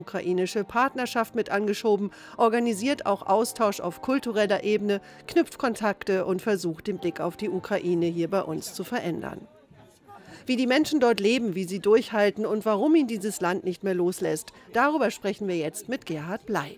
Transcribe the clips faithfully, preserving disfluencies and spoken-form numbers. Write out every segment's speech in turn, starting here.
Ukrainische Partnerschaft mit angeschoben, organisiert auch Austausch auf kultureller Ebene, knüpft Kontakte und versucht, den Blick auf die Ukraine hier bei uns zu verändern. Wie die Menschen dort leben, wie sie durchhalten und warum ihn dieses Land nicht mehr loslässt, darüber sprechen wir jetzt mit Gerhard Bley.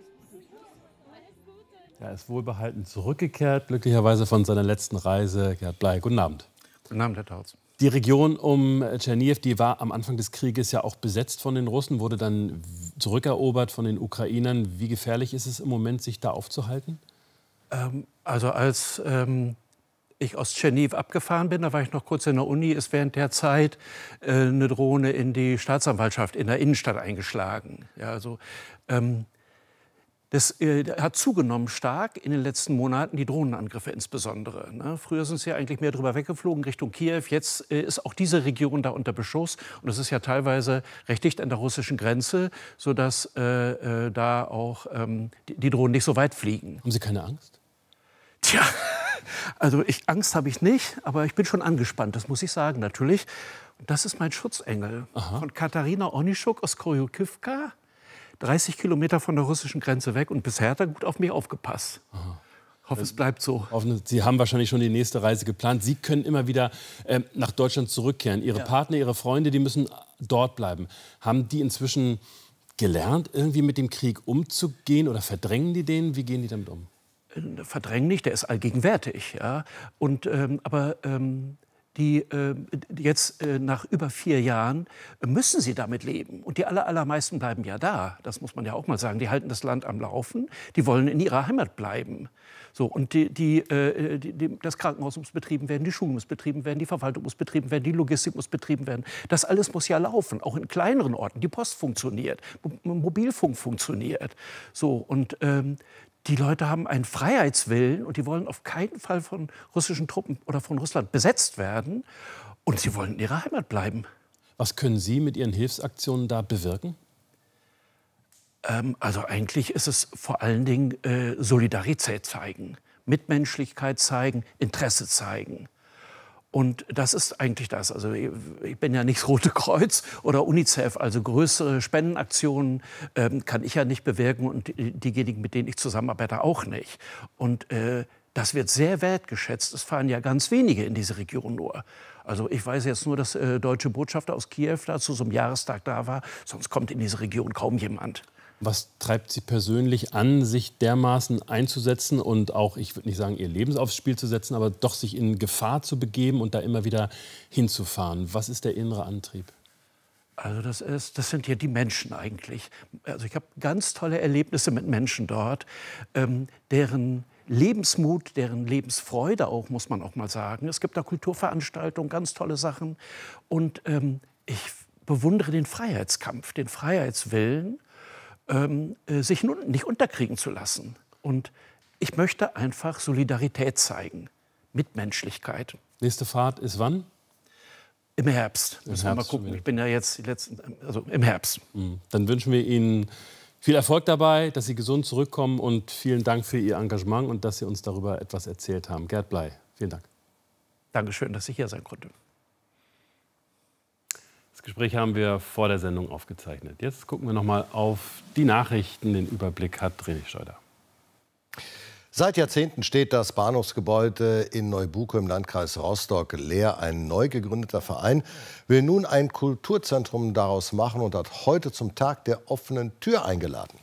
Er ist wohlbehalten zurückgekehrt, glücklicherweise von seiner letzten Reise. Gerhard Bley, guten Abend. Guten Abend, Herr Tautz. Die Region um Tschernihiw, die war am Anfang des Krieges ja auch besetzt von den Russen, wurde dann zurückerobert von den Ukrainern. Wie gefährlich ist es im Moment, sich da aufzuhalten? Ähm, also als ähm, ich aus Tschernihiw abgefahren bin, da war ich noch kurz in der Uni, ist während der Zeit äh, eine Drohne in die Staatsanwaltschaft in der Innenstadt eingeschlagen. Ja, also, ähm, Das äh, hat zugenommen stark in den letzten Monaten, die Drohnenangriffe insbesondere. Ne? Früher sind sie ja eigentlich mehr drüber weggeflogen Richtung Kiew. Jetzt äh, ist auch diese Region da unter Beschuss. Und es ist ja teilweise recht dicht an der russischen Grenze, sodass äh, äh, da auch ähm, die, die Drohnen nicht so weit fliegen. Haben Sie keine Angst? Tja, also ich, Angst habe ich nicht, aber ich bin schon angespannt, das muss ich sagen, natürlich. Und das ist mein Schutzengel. Aha. Von Katharina Onischuk aus Koryokivka. dreißig Kilometer von der russischen Grenze weg, und bisher hat er gut auf mich aufgepasst. Aha. Ich hoffe, es bleibt so. Sie haben wahrscheinlich schon die nächste Reise geplant. Sie können immer wieder äh, nach Deutschland zurückkehren. Ihre ja. Partner, Ihre Freunde, die müssen dort bleiben. Haben die inzwischen gelernt, irgendwie mit dem Krieg umzugehen, oder verdrängen die den? Wie gehen die damit um? Verdrängen nicht, der ist allgegenwärtig. Ja? Und, ähm, aber... Ähm Die äh, jetzt äh, nach über vier Jahren äh, müssen sie damit leben. Und die aller, allermeisten bleiben ja da. Das muss man ja auch mal sagen. Die halten das Land am Laufen. Die wollen in ihrer Heimat bleiben. So, und die, die, äh, die, die, das Krankenhaus muss betrieben werden, die Schule muss betrieben werden, die Verwaltung muss betrieben werden, die Logistik muss betrieben werden. Das alles muss ja laufen, auch in kleineren Orten. Die Post funktioniert, Mobilfunk funktioniert. So, und ähm, die Leute haben einen Freiheitswillen und die wollen auf keinen Fall von russischen Truppen oder von Russland besetzt werden. Und sie wollen in ihrer Heimat bleiben. Was können Sie mit Ihren Hilfsaktionen da bewirken? Ähm, also eigentlich ist es vor allen Dingen äh, Solidarität zeigen, Mitmenschlichkeit zeigen, Interesse zeigen. Und das ist eigentlich das. Also ich bin ja nicht das Rote Kreuz oder UNICEF, also größere Spendenaktionen ähm, kann ich ja nicht bewirken, und diejenigen, mit denen ich zusammenarbeite, auch nicht. Und äh, das wird sehr wertgeschätzt. Es fahren ja ganz wenige in diese Region nur. Also ich weiß jetzt nur, dass äh, deutsche Botschafter aus Kiew da zu so einem Jahrestag da war. Sonst kommt in diese Region kaum jemand. Was treibt Sie persönlich an, sich dermaßen einzusetzen und auch, ich würde nicht sagen, Ihr Leben aufs Spiel zu setzen, aber doch sich in Gefahr zu begeben und da immer wieder hinzufahren? Was ist der innere Antrieb? Also das, ist, das sind ja die Menschen eigentlich. Also ich habe ganz tolle Erlebnisse mit Menschen dort, ähm, deren Lebensmut, deren Lebensfreude auch, muss man auch mal sagen. Es gibt da Kulturveranstaltungen, ganz tolle Sachen. Und ähm, ich bewundere den Freiheitskampf, den Freiheitswillen, Ähm, äh, sich nun nicht unterkriegen zu lassen. Und ich möchte einfach Solidarität zeigen, Mitmenschlichkeit. Nächste Fahrt ist wann? Im Herbst. Im Müssen Herbst wir mal gucken. Ich bin ja jetzt die letzten, also im Herbst. Dann wünschen wir Ihnen viel Erfolg dabei, dass Sie gesund zurückkommen, und vielen Dank für Ihr Engagement und dass Sie uns darüber etwas erzählt haben. Gerhard Bley, vielen Dank. Dankeschön, dass ich hier sein konnte. Das Gespräch haben wir vor der Sendung aufgezeichnet. Jetzt gucken wir noch mal auf die Nachrichten. Den Überblick hat René Schreuder. Seit Jahrzehnten steht das Bahnhofsgebäude in Neubuko im Landkreis Rostock leer. Ein neu gegründeter Verein will nun ein Kulturzentrum daraus machen und hat heute zum Tag der offenen Tür eingeladen.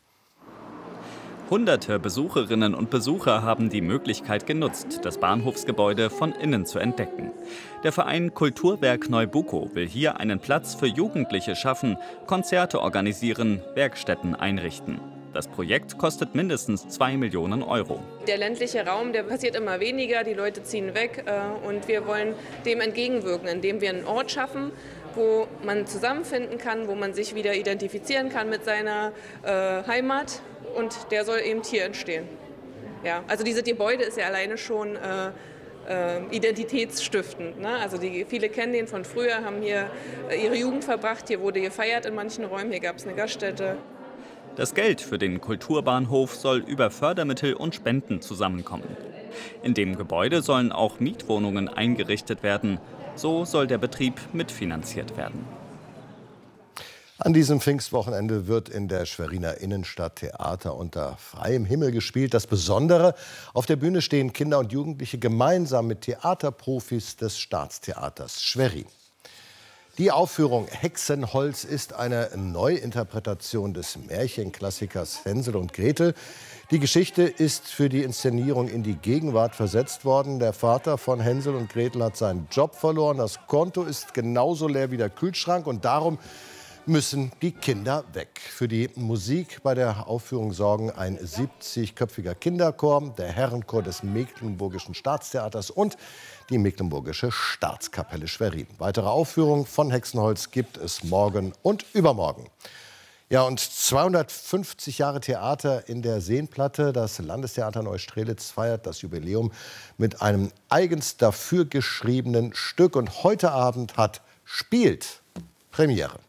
Hunderte Besucherinnen und Besucher haben die Möglichkeit genutzt, das Bahnhofsgebäude von innen zu entdecken. Der Verein Kulturwerk Neubuko will hier einen Platz für Jugendliche schaffen, Konzerte organisieren, Werkstätten einrichten. Das Projekt kostet mindestens zwei Millionen Euro. Der ländliche Raum, der passiert immer weniger, die Leute ziehen weg äh, und wir wollen dem entgegenwirken, indem wir einen Ort schaffen, wo man zusammenfinden kann, wo man sich wieder identifizieren kann mit seiner äh, Heimat, und der soll eben hier entstehen. Ja, also dieses Gebäude ist ja alleine schon äh, äh, identitätsstiftend. Ne? Also die, viele kennen den von früher, haben hier äh, ihre Jugend verbracht, hier wurde gefeiert in manchen Räumen, hier gab es eine Gaststätte. Das Geld für den Kulturbahnhof soll über Fördermittel und Spenden zusammenkommen. In dem Gebäude sollen auch Mietwohnungen eingerichtet werden. So soll der Betrieb mitfinanziert werden. An diesem Pfingstwochenende wird in der Schweriner Innenstadt Theater unter freiem Himmel gespielt. Das Besondere: Auf der Bühne stehen Kinder und Jugendliche gemeinsam mit Theaterprofis des Staatstheaters Schwerin. Die Aufführung Hexenholz ist eine Neuinterpretation des Märchenklassikers Hänsel und Gretel. Die Geschichte ist für die Inszenierung in die Gegenwart versetzt worden. Der Vater von Hänsel und Gretel hat seinen Job verloren. Das Konto ist genauso leer wie der Kühlschrank und darum müssen die Kinder weg. Für die Musik bei der Aufführung sorgen ein siebzigköpfiger Kinderchor, der Herrenchor des Mecklenburgischen Staatstheaters und die Mecklenburgische Staatskapelle Schwerin. Weitere Aufführungen von Hexenholz gibt es morgen und übermorgen. Ja, und zweihundertfünfzig Jahre Theater in der Seenplatte. Das Landestheater Neustrelitz feiert das Jubiläum mit einem eigens dafür geschriebenen Stück. Und heute Abend hat Spielt Premiere.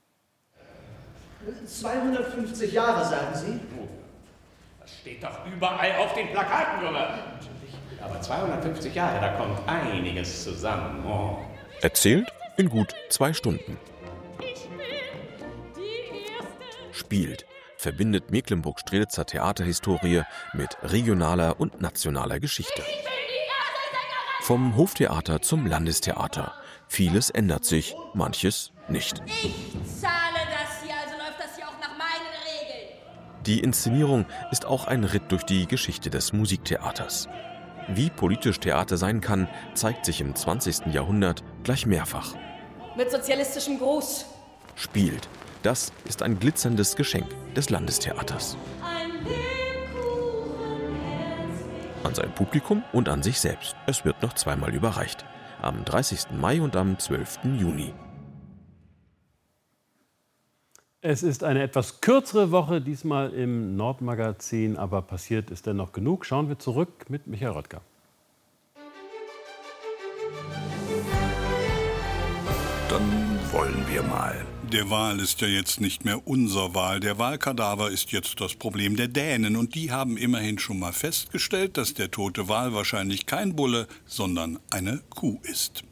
zweihundertfünfzig Jahre, sagen Sie? Das steht doch überall auf den Plakaten, Junge. Aber zweihundertfünfzig Jahre, da kommt einiges zusammen. Oh. Erzählt in gut zwei Stunden. Spielt verbindet Mecklenburg-Strelitzer Theaterhistorie mit regionaler und nationaler Geschichte. Vom Hoftheater zum Landestheater. Vieles ändert sich, manches nicht. Ich zahle das hier, also läuft das hier auch nach meinen Regeln. Die Inszenierung ist auch ein Ritt durch die Geschichte des Musiktheaters. Wie politisch Theater sein kann, zeigt sich im zwanzigsten Jahrhundert gleich mehrfach. Mit sozialistischem Gruß. Spielt. Das ist ein glitzerndes Geschenk des Landestheaters. An sein Publikum und an sich selbst. Es wird noch zweimal überreicht. Am dreißigsten Mai und am zwölften Juni. Es ist eine etwas kürzere Woche, diesmal im Nordmagazin, aber passiert ist dennoch genug. Schauen wir zurück mit Michael Röttger. Dann wollen wir mal. Der Wal ist ja jetzt nicht mehr unser Wal. Der Walkadaver ist jetzt das Problem der Dänen. Und die haben immerhin schon mal festgestellt, dass der tote Wal wahrscheinlich kein Bulle, sondern eine Kuh ist.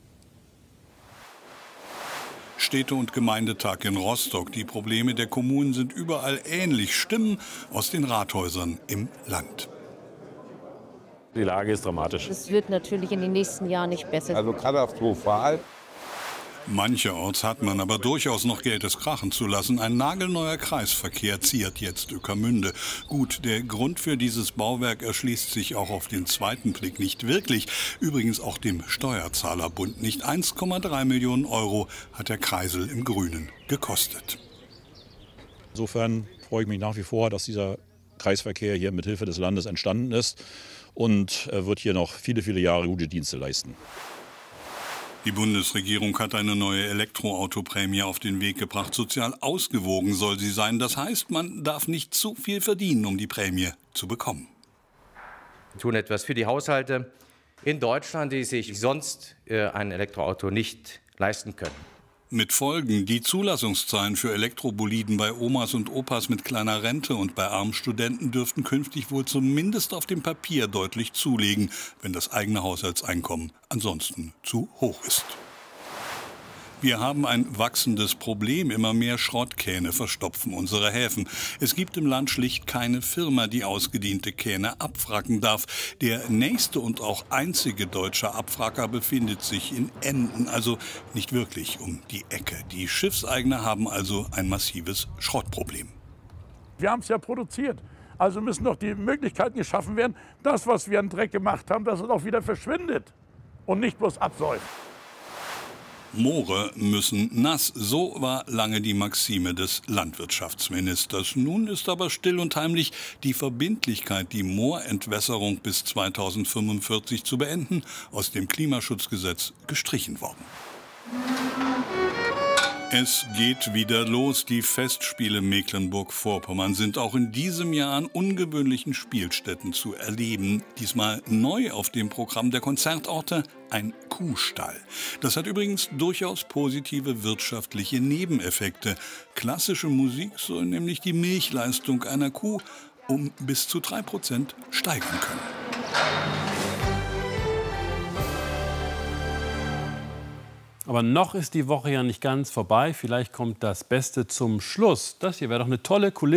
Städte- und Gemeindetag in Rostock. Die Probleme der Kommunen sind überall ähnlich. Stimmen aus den Rathäusern im Land. Die Lage ist dramatisch. Es wird natürlich in den nächsten Jahren nicht besser. Also katastrophal. Mancherorts hat man aber durchaus noch Geld, es krachen zu lassen. Ein nagelneuer Kreisverkehr ziert jetzt Ueckermünde. Gut, der Grund für dieses Bauwerk erschließt sich auch auf den zweiten Blick nicht wirklich. Übrigens auch dem Steuerzahlerbund nicht. eins Komma drei Millionen Euro hat der Kreisel im Grünen gekostet. Insofern freue ich mich nach wie vor, dass dieser Kreisverkehr hier mit Hilfe des Landes entstanden ist und er wird hier noch viele, viele Jahre gute Dienste leisten. Die Bundesregierung hat eine neue Elektroautoprämie auf den Weg gebracht. Sozial ausgewogen soll sie sein. Das heißt, man darf nicht zu viel verdienen, um die Prämie zu bekommen. Wir tun etwas für die Haushalte in Deutschland, die sich sonst äh, ein Elektroauto nicht leisten können. Mit Folgen: Die Zulassungszahlen für Elektroboliden bei Omas und Opas mit kleiner Rente und bei armen Studenten dürften künftig wohl zumindest auf dem Papier deutlich zulegen, wenn das eigene Haushaltseinkommen ansonsten zu hoch ist. Wir haben ein wachsendes Problem. Immer mehr Schrottkähne verstopfen unsere Häfen. Es gibt im Land schlicht keine Firma, die ausgediente Kähne abwracken darf. Der nächste und auch einzige deutsche Abwracker befindet sich in Emden, also nicht wirklich um die Ecke. Die Schiffseigner haben also ein massives Schrottproblem. Wir haben es ja produziert. Also müssen doch die Möglichkeiten geschaffen werden, das, was wir an Dreck gemacht haben, dass es auch wieder verschwindet und nicht bloß absäuft. Moore müssen nass, so war lange die Maxime des Landwirtschaftsministers. Nun ist aber still und heimlich die Verbindlichkeit, die Moorentwässerung bis zweitausendfünfundvierzig zu beenden, aus dem Klimaschutzgesetz gestrichen worden. Es geht wieder los. Die Festspiele Mecklenburg-Vorpommern sind auch in diesem Jahr an ungewöhnlichen Spielstätten zu erleben. Diesmal neu auf dem Programm der Konzertorte ein Kuhstall. Das hat übrigens durchaus positive wirtschaftliche Nebeneffekte. Klassische Musik soll nämlich die Milchleistung einer Kuh um bis zu drei Prozent steigern können. Aber noch ist die Woche ja nicht ganz vorbei. Vielleicht kommt das Beste zum Schluss. Das hier wäre doch eine tolle Kulisse.